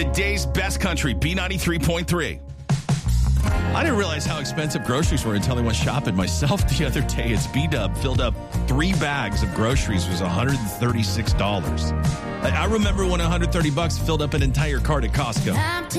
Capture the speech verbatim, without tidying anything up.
Today's best country, B ninety-three point three. I didn't realize how expensive groceries were until I went shopping myself the other day. It's B-Dub filled up three bags of groceries was one hundred thirty-six dollars. I remember when one hundred thirty bucks filled up an entire cart at Costco.